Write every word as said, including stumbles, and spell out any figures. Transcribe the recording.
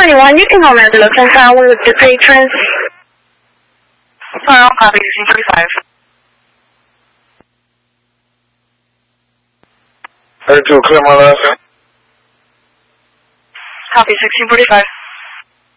twenty-one, you can hold at Los Angeles with the patrons. Pearl, copy sixteen forty-five. thirty-two, clear my last. Copy sixteen forty-five.